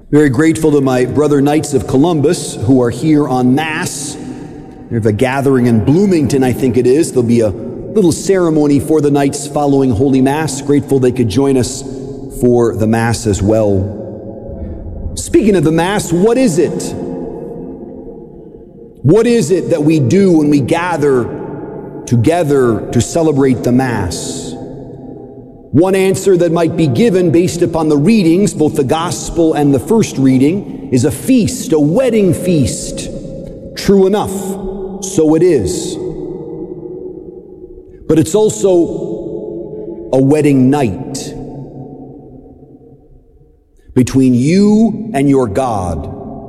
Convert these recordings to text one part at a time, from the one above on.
Very grateful to my brother Knights of Columbus who are here on Mass. They have a gathering in Bloomington, I think it is. There'll be a little ceremony for the Knights following Holy Mass. Grateful they could join us for the Mass as well. Speaking of the Mass, what is it? What is it that we do when we gather together to celebrate the Mass? One answer that might be given based upon the readings, both the Gospel and the first reading, is a feast, a wedding feast. True enough, so it is. But it's also a wedding night between you and your God.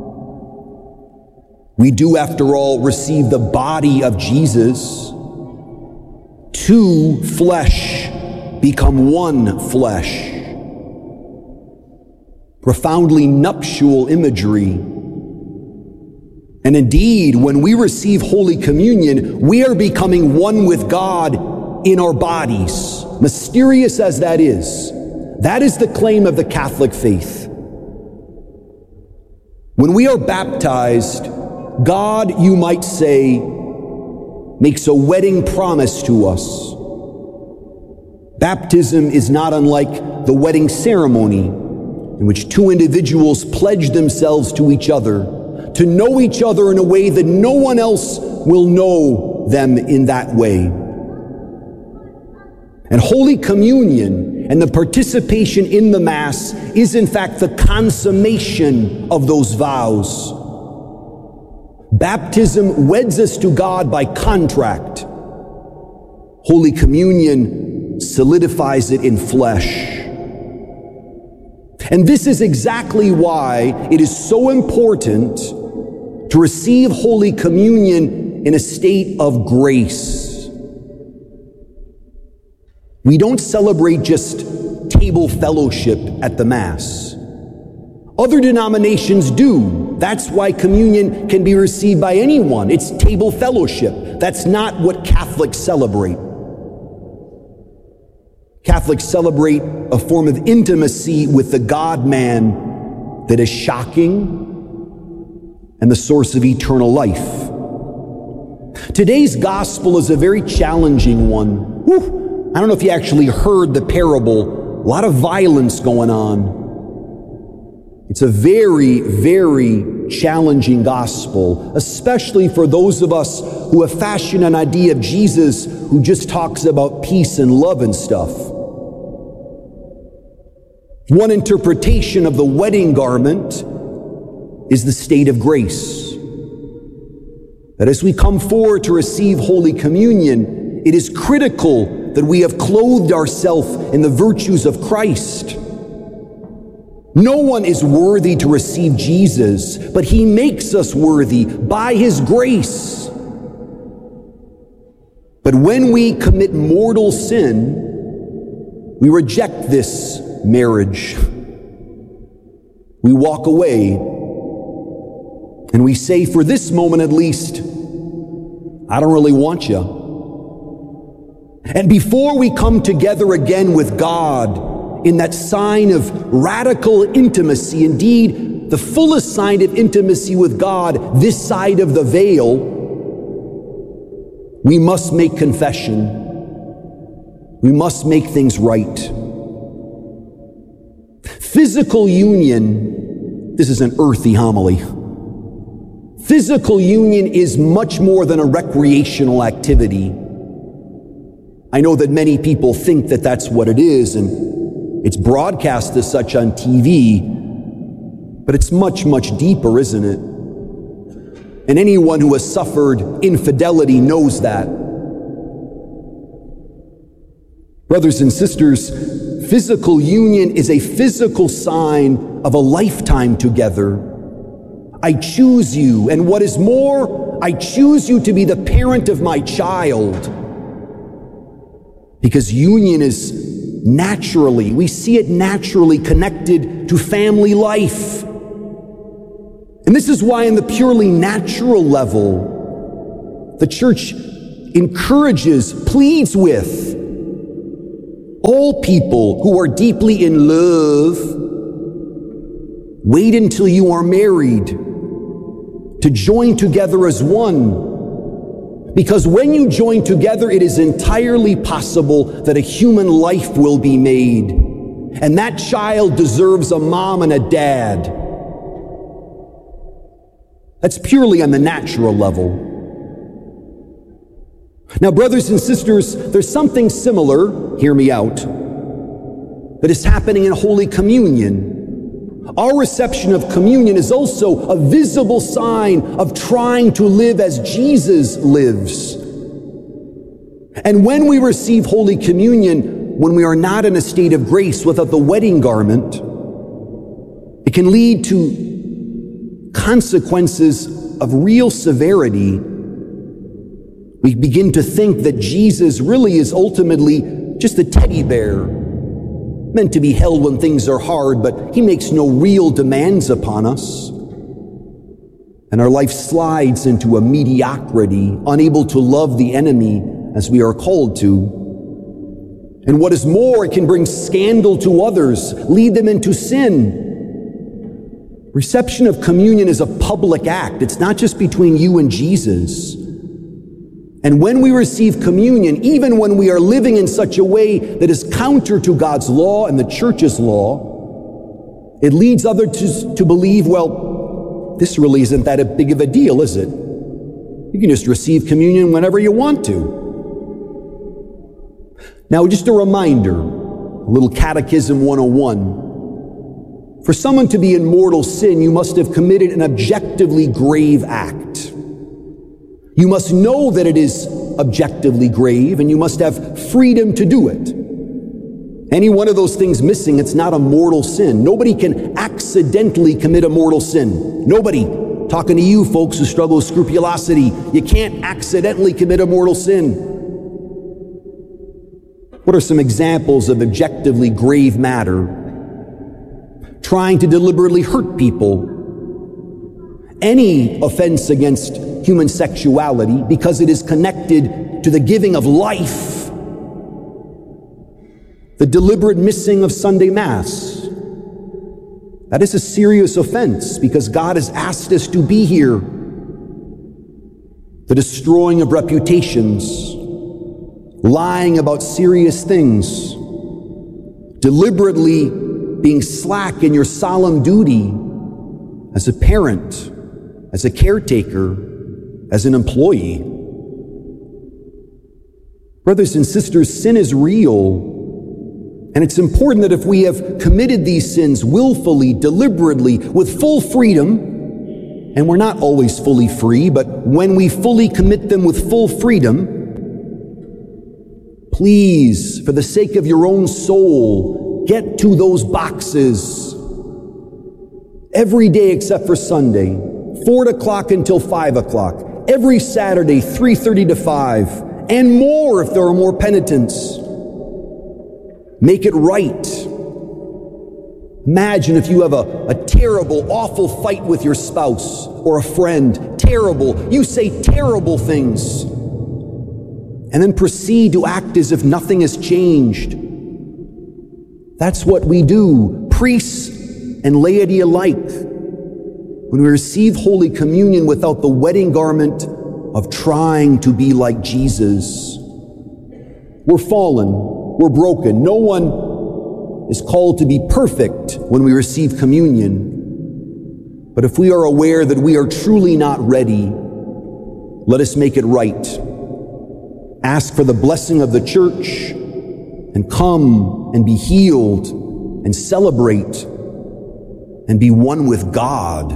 We do, after all, receive the body of Jesus. Two flesh become one flesh. Profoundly nuptial imagery. And indeed, when we receive Holy Communion, we are becoming one with God in our bodies. Mysterious as that is the claim of the Catholic faith. When we are baptized, God, you might say, makes a wedding promise to us. Baptism is not unlike the wedding ceremony in which two individuals pledge themselves to each other, to know each other in a way that no one else will know them in that way. And Holy Communion and the participation in the Mass is in fact the consummation of those vows. Baptism weds us to God by contract. Holy Communion solidifies it in flesh. And this is exactly why it is so important to receive Holy Communion in a state of grace. We don't celebrate just table fellowship at the Mass. Other denominations do. That's why communion can be received by anyone. It's table fellowship. That's not what Catholics celebrate. Catholics celebrate a form of intimacy with the God-man that is shocking and the source of eternal life. Today's gospel is a very challenging one. Whew. I don't know if you actually heard the parable. A lot of violence going on. It's a very, very challenging gospel, especially for those of us who have fashioned an idea of Jesus who just talks about peace and love and stuff. One interpretation of the wedding garment is the state of grace. That as we come forward to receive Holy Communion, it is critical that we have clothed ourselves in the virtues of Christ. No one is worthy to receive Jesus, but He makes us worthy by His grace. But when we commit mortal sin, we reject this marriage. We walk away and we say, for this moment at least, I don't really want you. And before we come together again with God in that sign of radical intimacy, indeed the fullest sign of intimacy with God this side of the veil, we must make confession. We must make things right. Physical union, this is an earthy homily. Physical union is much more than a recreational activity. I know that many people think that that's what it is, and it's broadcast as such on TV, but it's much, much deeper, isn't it? And anyone who has suffered infidelity knows that. Brothers and sisters, physical union is a physical sign of a lifetime together. I choose you, and what is more, I choose you to be the parent of my child. Because union is naturally, we see it naturally connected to family life. And this is why, in the purely natural level, the Church encourages, pleads with all people who are deeply in love Wait until you are married to join together as one. Because when you join together, it is entirely possible that a human life will be made. And that child deserves a mom and a dad. That's purely on the natural level. Now, brothers and sisters, there's something similar, hear me out, that is happening in Holy Communion. Our reception of communion is also a visible sign of trying to live as Jesus lives. And when we receive Holy Communion, when we are not in a state of grace without the wedding garment, it can lead to consequences of real severity. We begin to think that Jesus really is ultimately just a teddy bear, meant to be held when things are hard, but he makes no real demands upon us. And our life slides into a mediocrity, unable to love the enemy as we are called to. And what is more, it can bring scandal to others, lead them into sin. Reception of communion is a public act. It's not just between you and Jesus. And when we receive communion, even when we are living in such a way that is counter to God's law and the church's law, it leads others to believe, well, this really isn't that big of a deal, is it? You can just receive communion whenever you want to. Now, just a reminder, a little Catechism 101. For someone to be in mortal sin, you must have committed an objectively grave act. You must know that it is objectively grave, and you must have freedom to do it. Any one of those things missing, it's not a mortal sin. Nobody can accidentally commit a mortal sin. Nobody. Talking to you folks who struggle with scrupulosity, you can't accidentally commit a mortal sin. What are some examples of objectively grave matter? Trying to deliberately hurt people. Any offense against human sexuality because it is connected to the giving of life. The deliberate missing of Sunday Mass. That is a serious offense because God has asked us to be here. The destroying of reputations. Lying about serious things. Deliberately being slack in your solemn duty as a parent, as a caretaker, as an employee. Brothers and sisters, sin is real. And it's important that if we have committed these sins willfully, deliberately, with full freedom, and we're not always fully free, but when we fully commit them with full freedom, please, for the sake of your own soul, get to those boxes every day except for Sunday, 4 o'clock until 5 o'clock, every Saturday, 3:30 to 5, and more if there are more penitents. Make it right. Imagine if you have a terrible, awful fight with your spouse or a friend. Terrible. You say terrible things. And then proceed to act as if nothing has changed. That's what we do, priests and laity alike, when we receive Holy Communion without the wedding garment of trying to be like Jesus. We're fallen. We're broken. No one is called to be perfect when we receive communion. But if we are aware that we are truly not ready, let us make it right. Ask for the blessing of the church and come and be healed and celebrate and be one with God.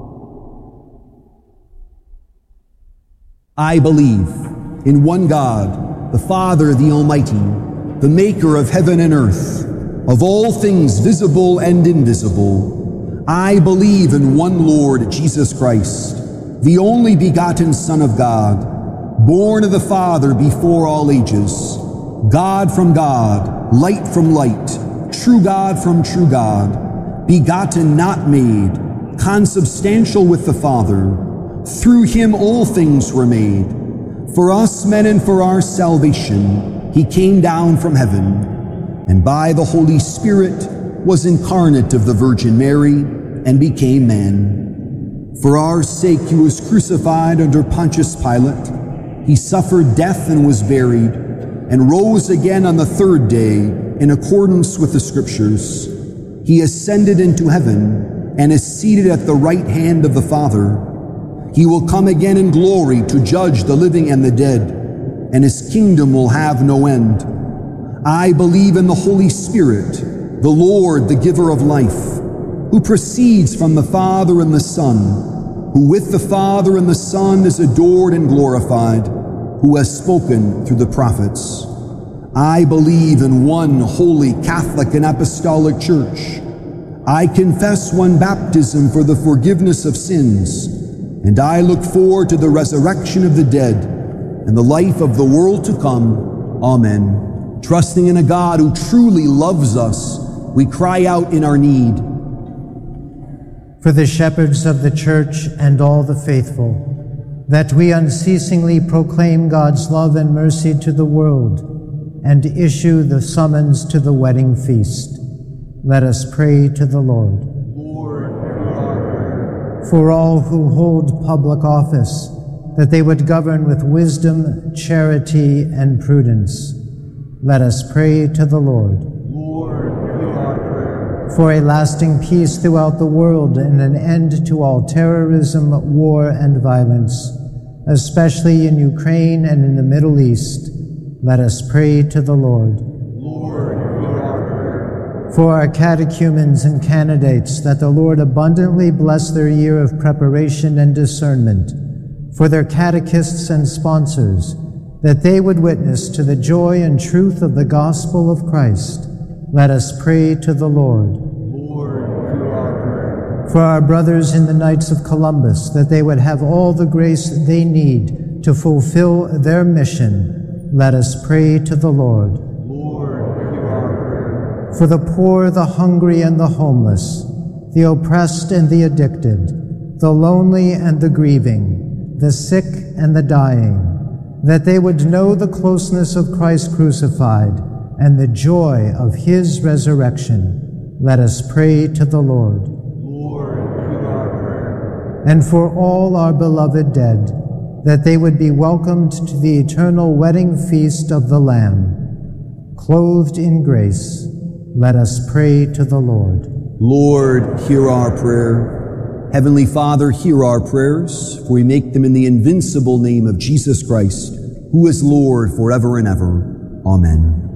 I believe in one God, the Father, the Almighty, the maker of heaven and earth, of all things visible and invisible. I believe in one Lord Jesus Christ, the only begotten Son of God, born of the Father before all ages, God from God, light from light, true God from true God, begotten, not made, consubstantial with the Father. Through him all things were made. For us men and for our salvation, he came down from heaven, and by the Holy Spirit was incarnate of the Virgin Mary, and became man. For our sake he was crucified under Pontius Pilate. He suffered death and was buried, and rose again on the third day in accordance with the Scriptures. He ascended into heaven and is seated at the right hand of the Father. He will come again in glory to judge the living and the dead, and his kingdom will have no end. I believe in the Holy Spirit, the Lord, the giver of life, who proceeds from the Father and the Son, who with the Father and the Son is adored and glorified, who has spoken through the prophets. I believe in one holy Catholic and Apostolic Church. I confess one baptism for the forgiveness of sins, and I look forward to the resurrection of the dead and the life of the world to come. Amen. Trusting in a God who truly loves us, we cry out in our need. For the shepherds of the Church and all the faithful, that we unceasingly proclaim God's love and mercy to the world and issue the summons to the wedding feast. Let us pray to the Lord. Lord, hear our prayer. For all who hold public office, that they would govern with wisdom, charity, and prudence. Let us pray to the Lord. Lord, hear our prayer. For a lasting peace throughout the world and an end to all terrorism, war, and violence, especially in Ukraine and in the Middle East, let us pray to the Lord. Lord, hear our prayer. For our catechumens and candidates, that the Lord abundantly bless their year of preparation and discernment. For their catechists and sponsors, that they would witness to the joy and truth of the gospel of Christ, let us pray to the Lord. Lord, hear our prayer. For our brothers in the Knights of Columbus, that they would have all the grace they need to fulfill their mission, let us pray to the Lord. Lord, hear our prayer. For the poor, the hungry, and the homeless, the oppressed and the addicted, the lonely and the grieving, the sick and the dying, that they would know the closeness of Christ crucified and the joy of his resurrection, let us pray to the Lord. Lord, hear our prayer. And for all our beloved dead, that they would be welcomed to the eternal wedding feast of the Lamb. Clothed in grace, let us pray to the Lord. Lord, hear our prayer. Heavenly Father, hear our prayers, for we make them in the invincible name of Jesus Christ, who is Lord forever and ever. Amen.